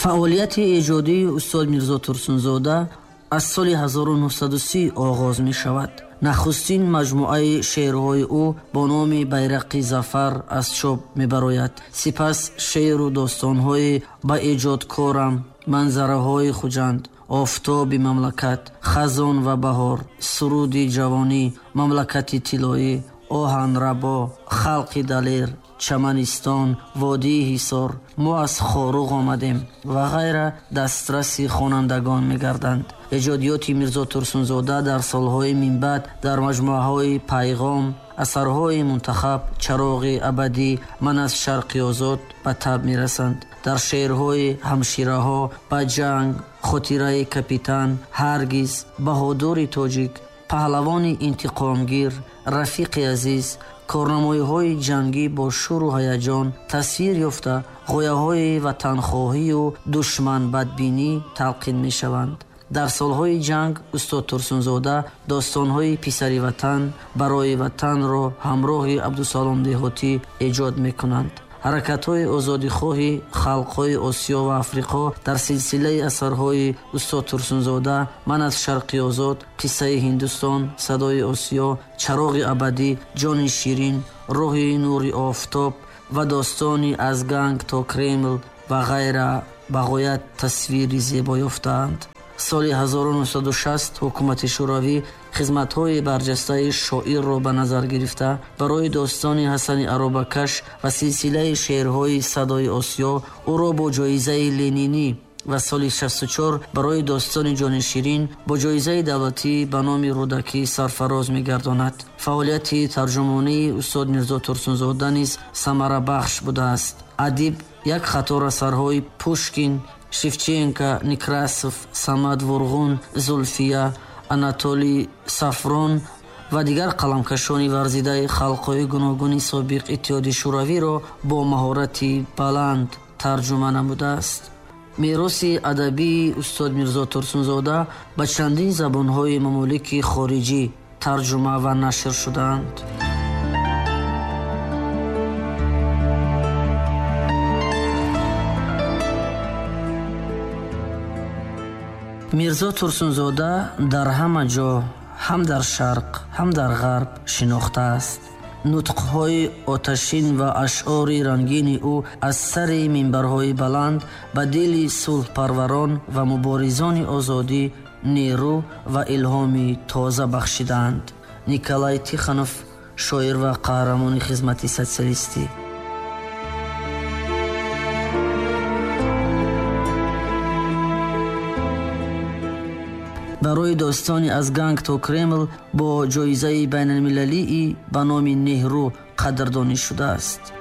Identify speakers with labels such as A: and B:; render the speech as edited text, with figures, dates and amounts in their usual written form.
A: фаъолияти эҷодии устод Мирзо Турсунзода аз соли 1930 оғоз мешавад. нахустин маҷмуаи шеърҳои ӯ бо номи Байрақи зафар аз чоп мебарояд. сипас шеъру достонҳои ба эҷодкорам, манзараҳои хуҷанд, офтоби мамлакат, хазон ва баҳор, суруди ҷавонӣ, мамлакати тиллоӣ, оҳанрабо, халқи далер, чаманистон, водии ҳисор, мо аз хоруғ омадем ва ғайра дастраси хонандагон мегарданд. эҷодиёти Мирзо Турсунзода дар солҳои минбаъд дар маҷмуаҳои Пайғом, асарҳои мунтахаб, Чароғи абадӣ, Ман аз Шарқи озод ба таб мерасанд. дар шеърҳои ҳамшираҳо, Ба ҷанг, Хотираи капитан, Ҳаргиз, Баҳодури тоҷик, Паҳлавони интиқомгир, Рафиқи азиз, корнамоиҳои ҷангӣ бо шӯру ҳаяҷон тасвир ёфта ғояҳои ватанхоҳию душманбадбинӣ талқин мешаванд. дар солҳои ҷанг устод Турсунзода достонҳои писари ватан барои ватанро ҳамроҳи Абдусалом Деҳотӣ эҷод мекунанд. ҳаракатҳои озодихоҳи халқҳои Осиё ва Африқо дар силсилаи асарҳои устод Турсунзода Ман аз Шарқи озод, Қиссаи Ҳиндустон, Садои Осиё, Чароғи абадӣ, Ҷони ширин, Роҳи нури офтоб ва достони аз Ганг то Кремл ва ғайра ба ғоят тасвири зебо ёфтаанд. соли 1960 ҳукумати шӯравӣ хизматҳои барҷастаи шоирро ба назар гирифта барои достони Ҳасани Аробакаш ва силсилаи шеърҳои Садои Осиё ӯро бо ҷоизаи Ленинӣ ва соли 64 барои достони Ҷони ширин бо ҷоизаи давлатӣ ба номи Рӯдакӣ сарфароз мегардонад. фаъолияти тарҷумонии устод Мирзо Турсунзода низ самарабахш будааст. адиб як қатор асарҳои Пушкин, Шевченко, Некрасов, Самад Вурғун, Зульфия, Анатолий Сафрон ва дигар қаламкашони варзидаи халқҳои гуногуни собиқ Иттиҳоди Шӯравиро бо маҳорати баланд тарҷума намудааст. мероси адабии устод Мирзо Турсунзода ба чандин забонҳои мамолики хориҷӣ тарҷума ва нашр шудаанд. Мирзо Турсунзода дар ҳама ҷо, ҳам дар шарқ, ҳам дар ғарб шинохта аст. нутқҳои оташин ва ашъори рангини ӯ аз сари минбарҳои баланд ба дили сулҳпарварон ва муборизони озодӣ нерӯ ва илҳоми тоза бахшиданд. Николай Тихонов, шоир ва қаҳрамони хизмати социалистӣ. барои достони аз Ганг то Кремл бо ҷоизаи байналмилалии ба номи Неҳру қадрдонӣ шудааст.